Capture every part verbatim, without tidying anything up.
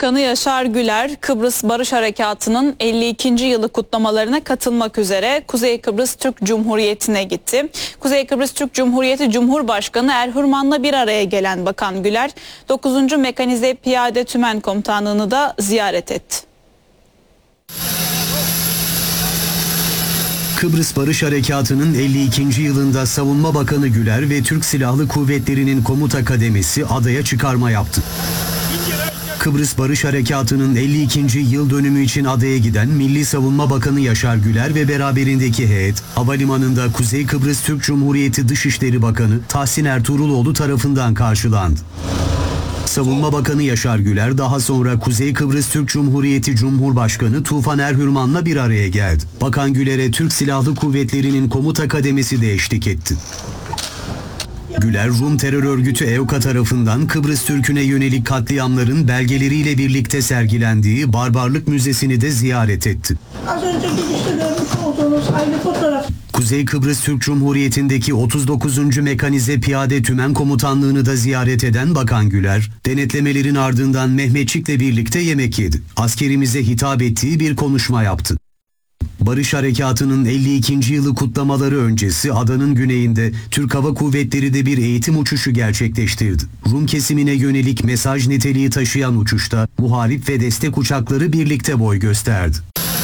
Başkanı Yaşar Güler, Kıbrıs Barış Harekatı'nın elli ikinci yılı kutlamalarına katılmak üzere Kuzey Kıbrıs Türk Cumhuriyeti'ne gitti. Kuzey Kıbrıs Türk Cumhuriyeti Cumhurbaşkanı Erhürman'la bir araya gelen Bakan Güler, dokuzuncu Mekanize Piyade Tümen Komutanlığı'nı da ziyaret etti. Kıbrıs Barış Harekatı'nın elli ikinci yılında Savunma Bakanı Güler ve Türk Silahlı Kuvvetleri'nin komuta kademesi adaya çıkarma yaptı. Kıbrıs Barış Harekatı'nın elli ikinci yıl dönümü için adaya giden Milli Savunma Bakanı Yaşar Güler ve beraberindeki heyet, havalimanında Kuzey Kıbrıs Türk Cumhuriyeti Dışişleri Bakanı Tahsin Ertuğruloğlu tarafından karşılandı. Savunma Bakanı Yaşar Güler daha sonra Kuzey Kıbrıs Türk Cumhuriyeti Cumhurbaşkanı Tufan Erhürman'la bir araya geldi. Bakan Güler'e Türk Silahlı Kuvvetleri'nin komuta kademesi de eşlik etti. Güler, Rum terör örgütü E O K A tarafından Kıbrıs Türk'üne yönelik katliamların belgeleriyle birlikte sergilendiği Barbarlık Müzesi'ni de ziyaret etti. Az önce girişte görmüş olduğunuz aynı fotoğraf. Kuzey Kıbrıs Türk Cumhuriyeti'ndeki otuz dokuzuncu Mekanize Piyade Tümen Komutanlığı'nı da ziyaret eden Bakan Güler, denetlemelerin ardından Mehmetçik'le birlikte yemek yedi. Askerimize hitap ettiği bir konuşma yaptı. Barış Harekatı'nın elli ikinci yılı kutlamaları öncesi adanın güneyinde Türk Hava Kuvvetleri de bir eğitim uçuşu gerçekleştirdi. Rum kesimine yönelik mesaj niteliği taşıyan uçuşta muharip ve destek uçakları birlikte boy gösterdi.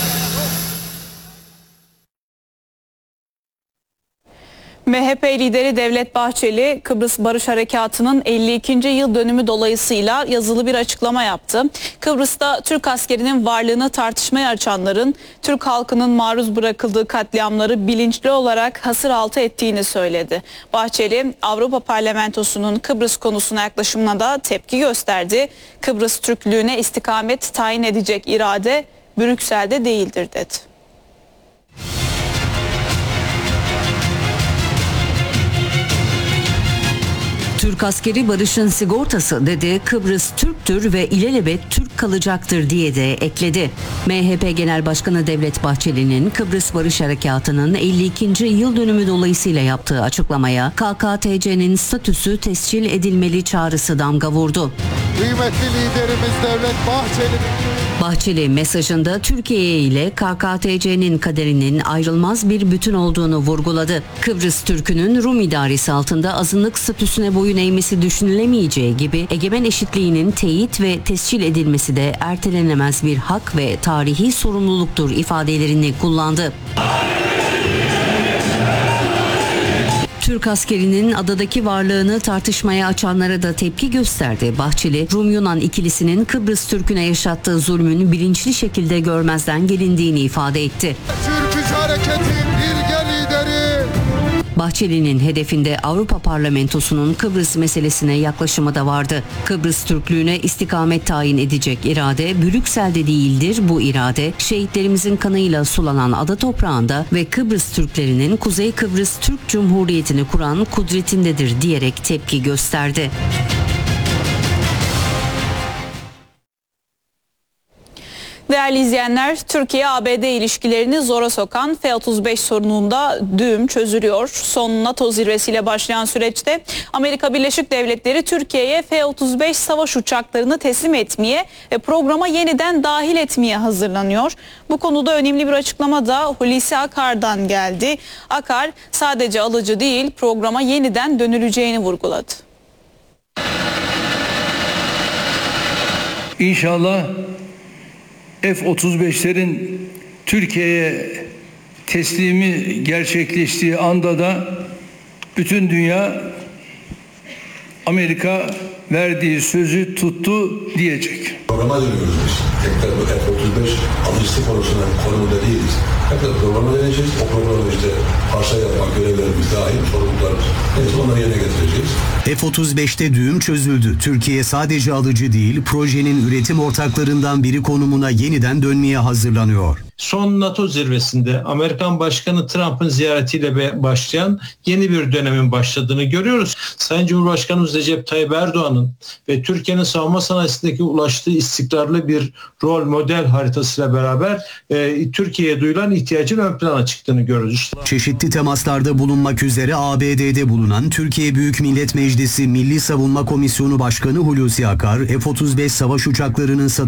M H P lideri Devlet Bahçeli, Kıbrıs Barış Harekatı'nın elli ikinci yıl dönümü dolayısıyla yazılı bir açıklama yaptı. Kıbrıs'ta Türk askerinin varlığını tartışmaya açanların Türk halkının maruz bırakıldığı katliamları bilinçli olarak hasır altı ettiğini söyledi. Bahçeli, Avrupa Parlamentosu'nun Kıbrıs konusuna yaklaşımına da tepki gösterdi. Kıbrıs Türklüğüne istikamet tayin edecek irade Brüksel'de değildir dedi. Türk askeri barışın sigortası dedi, Kıbrıs Türktür ve ilelebet Türk kalacaktır diye de ekledi. M H P Genel Başkanı Devlet Bahçeli'nin Kıbrıs Barış Harekatı'nın elli ikinci yıl dönümü dolayısıyla yaptığı açıklamaya K K T C'nin statüsü tescil edilmeli çağrısı damga vurdu. Kıymetli liderimiz Devlet Bahçeli. Bahçeli mesajında Türkiye ile K K T C'nin kaderinin ayrılmaz bir bütün olduğunu vurguladı. Kıbrıs Türk'ünün Rum idaresi altında azınlık statüsüne boyun eğmesi düşünülemeyeceği gibi egemen eşitliğinin teyit ve tescil edilmesi de ertelenemez bir hak ve tarihi sorumluluktur ifadelerini kullandı. Türk askerinin adadaki varlığını tartışmaya açanlara da tepki gösterdi. Bahçeli, Rum-Yunan ikilisinin Kıbrıs Türk'üne yaşattığı zulmün bilinçli şekilde görmezden gelindiğini ifade etti. Türk hareketin bilge lideri. Bahçeli'nin hedefinde Avrupa Parlamentosu'nun Kıbrıs meselesine yaklaşımı da vardı. Kıbrıs Türklüğüne istikamet tayin edecek irade Brüksel'de değildir. Bu irade şehitlerimizin kanıyla sulanan ada toprağında ve Kıbrıs Türklerinin Kuzey Kıbrıs Türk Cumhuriyeti'ni kuran kudretindedir diyerek tepki gösterdi. Değerli izleyenler, Türkiye-A B D ilişkilerini zora sokan F otuz beş sorununda düğüm çözülüyor. Son NATO zirvesiyle başlayan süreçte Amerika Birleşik Devletleri Türkiye'ye F otuz beş savaş uçaklarını teslim etmeye ve programa yeniden dahil etmeye hazırlanıyor. Bu konuda önemli bir açıklama da Hulusi Akar'dan geldi. Akar sadece alıcı değil, programa yeniden dönüleceğini vurguladı. İnşallah F otuz beşlerin Türkiye'ye teslimi gerçekleştiği anda da bütün dünya Amerika verdiği sözü tuttu diyecek. Programa dönüyoruz biz. Tekrar bu F otuz beş alıcısı konusunda konumunda değiliz. Tekrar programa döneceğiz. O programda işte parça yapmak görevlerimiz dahil sorumluluklarımız. Neyse onları yerine getireceğiz. F otuz beşte düğüm çözüldü. Türkiye sadece alıcı değil, projenin üretim ortaklarından biri konumuna yeniden dönmeye hazırlanıyor. Son NATO zirvesinde Amerikan Başkanı Trump'ın ziyaretiyle başlayan yeni bir dönemin başladığını görüyoruz. Sayın Cumhurbaşkanımız Recep Tayyip Erdoğan'ın ve Türkiye'nin savunma sanayisindeki ulaştığı istikrarlı bir rol model haritasıyla beraber e, Türkiye'ye duyulan ihtiyacın ön plana çıktığını görüyoruz. Çeşitli temaslarda bulunmak üzere A B D'de bulunan Türkiye Büyük Millet Meclisi Milli Savunma Komisyonu Başkanı Hulusi Akar, F otuz beş savaş uçaklarının satışını